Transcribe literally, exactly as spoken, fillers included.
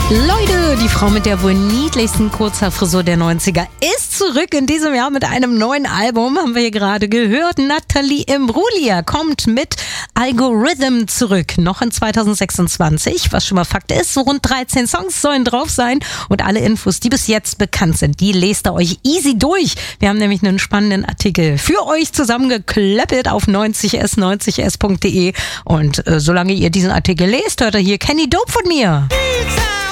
Leute, die Frau mit der wohl niedlichsten Kurzhaarfrisur der neunziger ist zurück in diesem Jahr mit einem neuen Album, haben wir hier gerade gehört. Natalie Imbruglia kommt mit Algorithm zurück, noch in zweitausendsechsundzwanzig, was schon mal Fakt ist. So rund dreizehn Songs sollen drauf sein und alle Infos, die bis jetzt bekannt sind, die lest ihr euch easy durch. Wir haben nämlich einen spannenden Artikel für euch zusammengeklöppelt auf neunzig s neunzig s punkt de und äh, solange ihr diesen Artikel lest, hört ihr hier Kenny Dope von mir.